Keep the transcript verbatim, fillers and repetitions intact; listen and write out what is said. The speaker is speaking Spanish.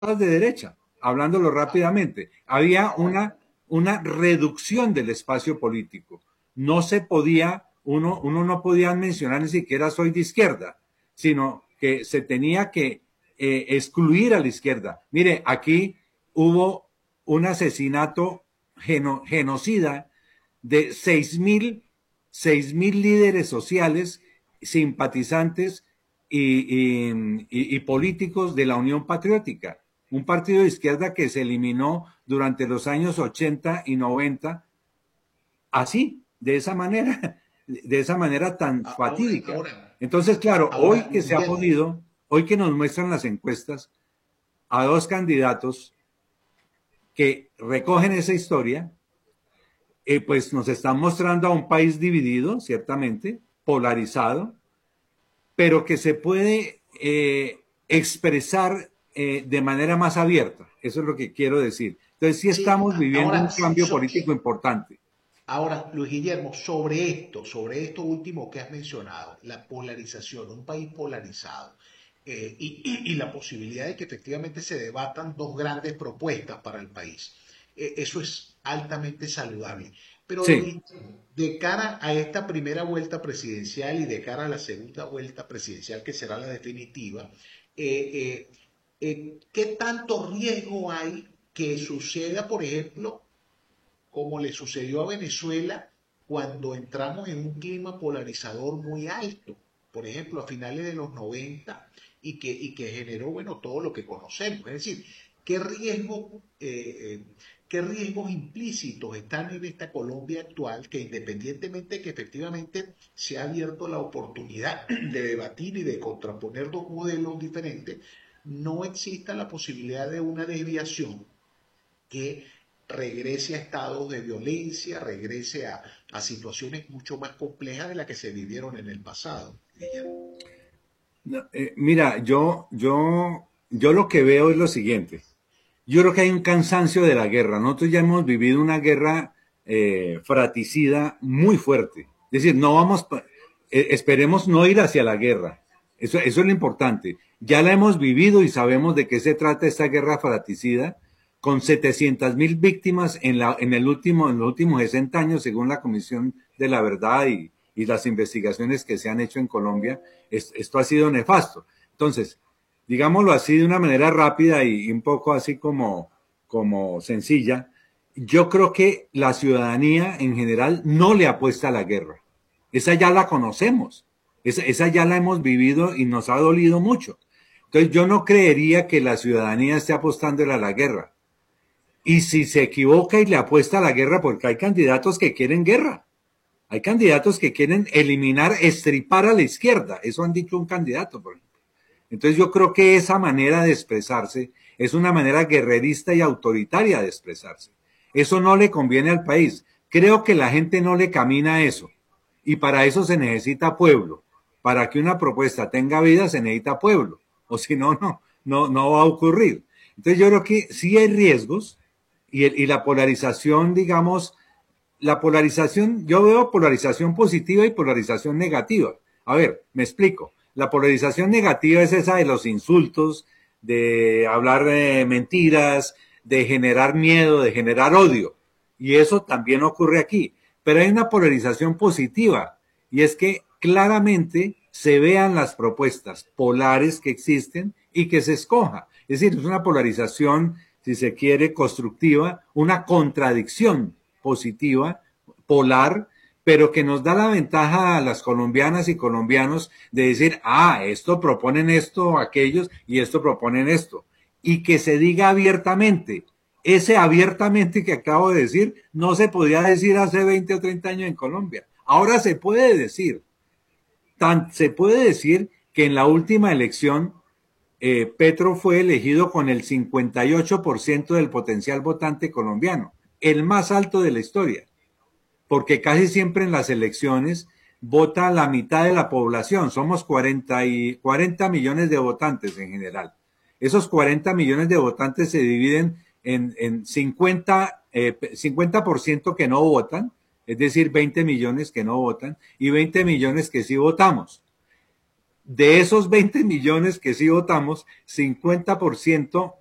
de derecha, hablándolo rápidamente. Había una, una reducción del espacio político. No se podía, uno, uno no podía mencionar ni siquiera soy de izquierda, sino que se tenía que eh, excluir a la izquierda. Mire, aquí hubo un asesinato geno, genocida de seis mil, seis mil líderes sociales, simpatizantes y, y, y, y políticos de la Unión Patriótica, un partido de izquierda que se eliminó durante los años ochenta y noventa, así, de esa manera, de esa manera tan Ahora, fatídica. ahora, Entonces, claro, hoy ahora, que Luis se ha Guillermo, podido, hoy que nos muestran las encuestas a dos candidatos que recogen esa historia, eh, pues nos están mostrando a un país dividido, ciertamente, polarizado, pero que se puede eh, expresar eh, de manera más abierta. Eso es lo que quiero decir. Entonces, sí sí, estamos viviendo ahora, un cambio so- político importante. ahora, Luis Guillermo, sobre esto, sobre esto último que has mencionado, la polarización, un país polarizado, eh, y, y- y la posibilidad de que efectivamente se debatan dos grandes propuestas para el país. Eh, eso es altamente saludable. Pero Sí. Luis, de cara a esta primera vuelta presidencial y de cara a la segunda vuelta presidencial, que será la definitiva, eh, eh, eh, ¿qué tanto riesgo hay que suceda, por ejemplo, como le sucedió a Venezuela cuando entramos en un clima polarizador muy alto, por ejemplo, a finales de los noventa y que, y que generó, bueno, todo lo que conocemos? Es decir, ¿qué riesgo, eh, eh, qué riesgos implícitos están en esta Colombia actual que, independientemente de que efectivamente se ha abierto la oportunidad de debatir y de contraponer dos modelos diferentes, no exista la posibilidad de una desviación que regrese a estados de violencia, regrese a, a situaciones mucho más complejas de las que se vivieron en el pasado, Guillermo? No, eh, mira, yo, yo, yo lo que veo es lo siguiente. Yo creo que hay un cansancio de la guerra. Nosotros ya hemos vivido una guerra eh, fratricida muy fuerte. Es decir, no vamos, eh, esperemos no ir hacia la guerra. Eso, eso es lo importante. Ya la hemos vivido y sabemos de qué se trata esta guerra fratricida, con setecientas mil víctimas en, la, en, el último, en los últimos sesenta años, según la Comisión de la Verdad y, y las investigaciones que se han hecho en Colombia. Es, esto ha sido nefasto. Entonces, digámoslo así de una manera rápida y un poco así como, como sencilla, yo creo que la ciudadanía en general no le apuesta a la guerra. Esa ya la conocemos, esa, esa ya la hemos vivido y nos ha dolido mucho. Entonces yo no creería que la ciudadanía esté apostándole a la guerra. Y si se equivoca y le apuesta a la guerra, porque hay candidatos que quieren guerra, hay candidatos que quieren eliminar, estripar a la izquierda, eso han dicho un candidato, por ejemplo. Entonces yo creo que esa manera de expresarse es una manera guerrerista y autoritaria de expresarse. Eso no le conviene al país. Creo que la gente no le camina a eso. Y para eso se necesita pueblo. Para que una propuesta tenga vida se necesita pueblo. O si no, no, no, no va a ocurrir. Entonces yo creo que sí hay riesgos y, el, y la polarización, digamos, la polarización, yo veo polarización positiva y polarización negativa. A ver, me explico. La polarización negativa es esa de los insultos, de hablar de mentiras, de generar miedo, de generar odio. Y eso también ocurre aquí. Pero hay una polarización positiva, y es que claramente se vean las propuestas polares que existen y que se escoja. Es decir, es una polarización, si se quiere, constructiva, una contradicción positiva, polar, pero que nos da la ventaja a las colombianas y colombianos de decir, ah, esto proponen esto, aquellos, y esto proponen esto. Y que se diga abiertamente. Ese abiertamente que acabo de decir no se podía decir hace veinte o treinta años en Colombia. Ahora se puede decir. Tan, se puede decir que en la última elección eh, Petro fue elegido con el cincuenta y ocho por ciento del potencial votante colombiano, el más alto de la historia, porque casi siempre en las elecciones vota la mitad de la población, somos cuarenta, y, cuarenta millones de votantes en general. Esos cuarenta millones de votantes se dividen en, en cincuenta, eh, cincuenta por ciento que no votan, es decir, veinte millones que no votan y veinte millones que sí votamos. De esos veinte millones que sí votamos, cincuenta por ciento